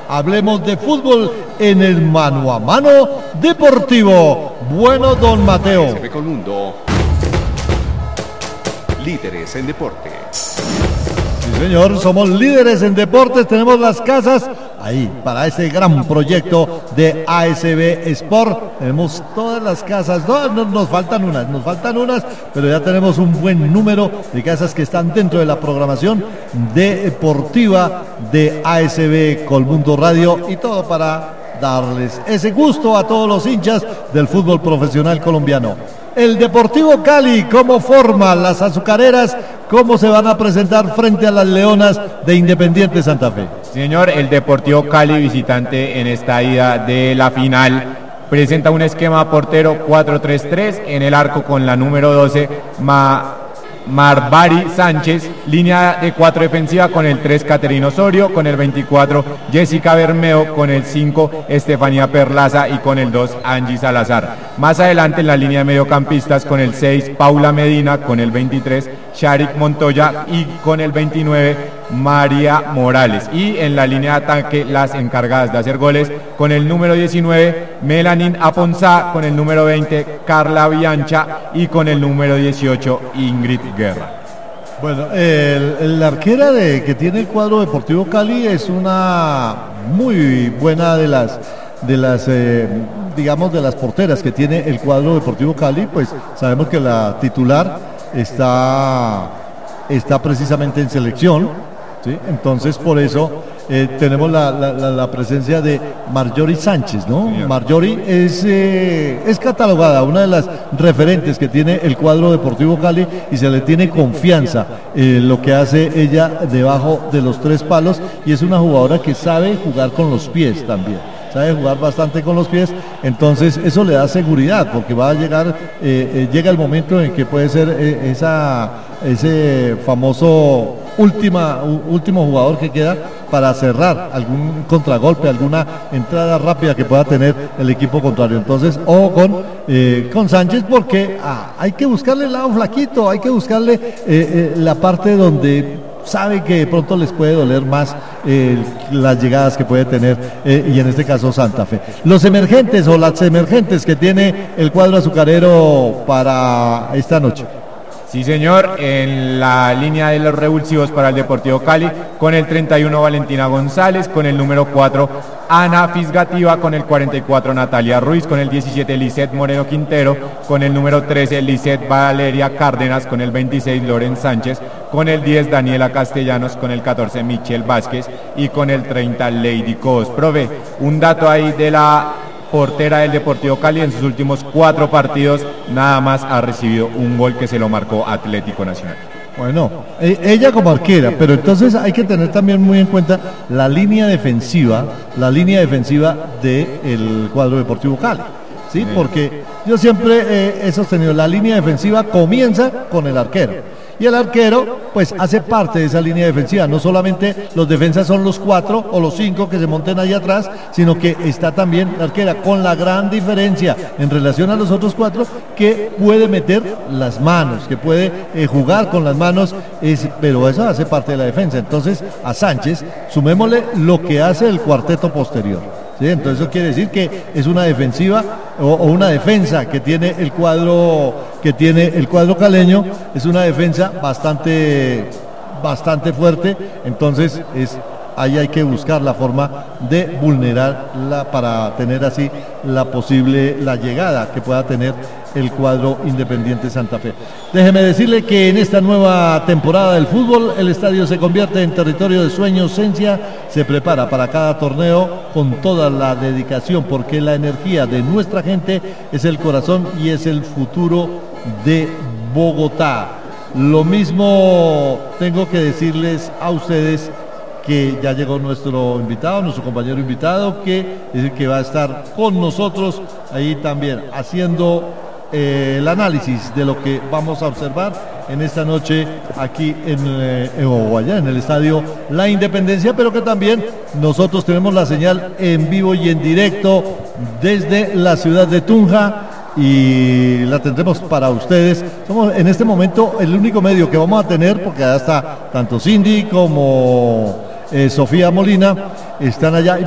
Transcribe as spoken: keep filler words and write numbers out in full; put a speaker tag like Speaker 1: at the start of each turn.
Speaker 1: Hablemos de fútbol en el mano a mano deportivo. Bueno, don Mateo.
Speaker 2: A S B Colmundo, líderes en deporte.
Speaker 1: Sí, señor, somos líderes en deportes, tenemos las casas ahí para ese gran proyecto de A S B Sport. Tenemos todas las casas, no, no, nos faltan unas, nos faltan unas, pero ya tenemos un buen número de casas que están dentro de la programación deportiva de A S B Colmundo Radio, y todo para darles ese gusto a todos los hinchas del fútbol profesional colombiano. El Deportivo Cali, ¿cómo forma las azucareras? ¿Cómo se van a presentar frente a las Leonas de Independiente Santa Fe?
Speaker 3: Señor, el Deportivo Cali, visitante en esta ida de la final, presenta un esquema portero cuatro tres tres, en el arco con la número doce, Ma... Marvari Sánchez, línea de cuatro defensiva con el tres Caterina Osorio, con el veinticuatro Jessica Bermeo, con el cinco Estefanía Perlaza y con el dos Angie Salazar. Más adelante en la línea de mediocampistas con el seis Paula Medina, con el veintitrés Sharik Montoya y con el veintinueve María Morales. Y en la línea de ataque las encargadas de hacer goles con el número diecinueve Melanin Aponzá, con el número veinte Carla Biancha y con el número dieciocho Ingrid Guerra.
Speaker 1: Bueno, el, el arquera de, que tiene el cuadro Deportivo Cali es una muy buena de las de las eh, digamos de las porteras que tiene el cuadro Deportivo Cali. Pues sabemos que la titular está está precisamente en selección, ¿sí? Entonces por eso eh, tenemos la, la, la, la presencia de Marjorie Sánchez, ¿no? Sí, Marjorie es, eh, es catalogada una de las referentes que tiene el cuadro Deportivo Cali y se le tiene confianza en eh, lo que hace ella debajo de los tres palos, y es una jugadora que sabe jugar con los pies también. Sabe jugar bastante con los pies, entonces eso le da seguridad, porque va a llegar, eh, eh, llega el momento en que puede ser eh, esa, ese famoso última, último jugador que queda para cerrar algún contragolpe, alguna entrada rápida que pueda tener el equipo contrario. Entonces, ojo con, eh, con Sánchez, porque ah, hay que buscarle el lado flaquito, hay que buscarle eh, eh, la parte donde sabe que de pronto les puede doler más eh, las llegadas que puede tener eh, y en este caso Santa Fe. Los emergentes o las emergentes que tiene el cuadro azucarero para esta noche.
Speaker 3: Sí, señor, en la línea de los revulsivos para el Deportivo Cali, con el treinta y uno Valentina González, con el número cuatro Ana Fisgativa, con el cuarenta y cuatro Natalia Ruiz, con el diecisiete Lisette Moreno Quintero, con el número trece Lisette Valeria Cárdenas, con el veintiséis Loren Sánchez, con el diez Daniela Castellanos, con el catorce Michelle Vázquez y con el treinta Lady Cos. Profe, un dato ahí de la portera del Deportivo Cali: en sus últimos cuatro partidos nada más ha recibido un gol, que se lo marcó Atlético Nacional.
Speaker 1: Bueno, ella como arquera, pero entonces hay que tener también muy en cuenta la línea defensiva, la línea defensiva del cuadro Deportivo Cali, ¿sí? Porque yo siempre eh, he sostenido, la línea defensiva comienza con el arquero. Y el arquero, pues, hace parte de esa línea defensiva. No solamente los defensas son los cuatro o los cinco que se monten ahí atrás, sino que está también la arquera, con la gran diferencia en relación a los otros cuatro, que puede meter las manos, que puede eh, jugar con las manos, es, pero eso hace parte de la defensa. Entonces, a Sánchez, sumémosle lo que hace el cuarteto posterior. ¿Sí? Entonces eso quiere decir que es una defensiva o, o una defensa que tiene el cuadro que tiene el cuadro caleño, es una defensa bastante bastante fuerte. Entonces es ahí hay que buscar la forma de vulnerarla para tener así la posible la llegada que pueda tener el cuadro Independiente Santa Fe. Déjeme decirle que en esta nueva temporada del fútbol, el estadio se convierte en territorio de sueños. Sensia se prepara para cada torneo con toda la dedicación, porque la energía de nuestra gente es el corazón y es el futuro de Bogotá. Lo mismo tengo que decirles a ustedes, que ya llegó nuestro invitado, nuestro compañero invitado, que es el que va a estar con nosotros ahí también haciendo eh, el análisis de lo que vamos a observar en esta noche aquí en, eh, o allá en el estadio La Independencia, pero que también nosotros tenemos la señal en vivo y en directo desde la ciudad de Tunja, y la tendremos para ustedes. Somos en este momento el único medio que vamos a tener, porque allá está tanto Cindy como eh, Sofía Molina, están allá.